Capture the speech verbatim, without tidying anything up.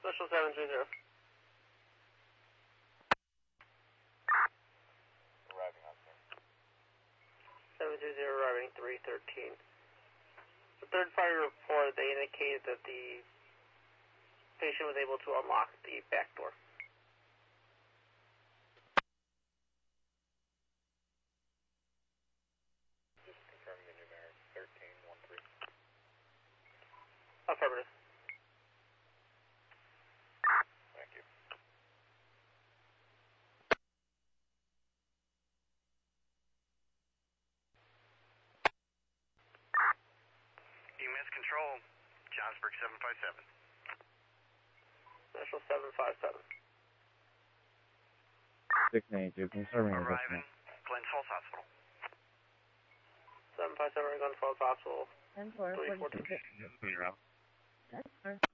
Special seven two zero. Arriving on scene. seven two zero arriving three thirteen. The third party report, they indicated that the patient was able to unlock the back door. Just confirming the numeric thirteen one three. Affirmative. Thank you. E M S Control, Johnsburg seven five seven. Special seven five seven. six ninety-two, confirming Arriving, Glens Falls Hospital. seven five seven, Glens Falls Hospital. ten four, three forty-six. fourteen. zero. That's fine.